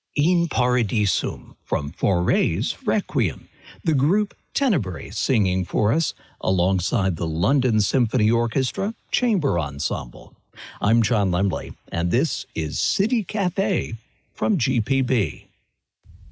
In Paradisum from Fauré's Requiem, the group Tenebrae singing for us alongside the London Symphony Orchestra Chamber Ensemble. I'm John Lemley, and this is City Cafe from GPB.